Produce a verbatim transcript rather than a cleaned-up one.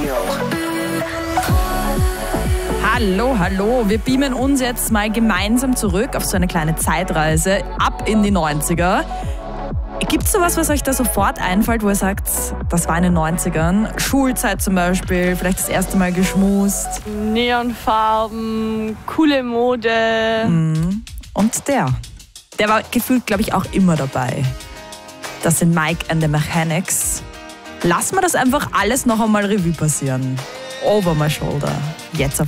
Hallo, hallo. Wir beamen uns jetzt mal gemeinsam zurück auf so eine kleine Zeitreise ab in die neunziger. Gibt es sowas, was euch da sofort einfällt, wo ihr sagt, das war in den neunzigern? Schulzeit zum Beispiel, vielleicht das erste Mal geschmust. Neonfarben, coole Mode. Mhm. Und der, der war gefühlt, glaube ich, auch immer dabei. Das sind Mike and the Mechanics. Lassen wir das einfach alles noch einmal Revue passieren. Over my shoulder. Jetzt auf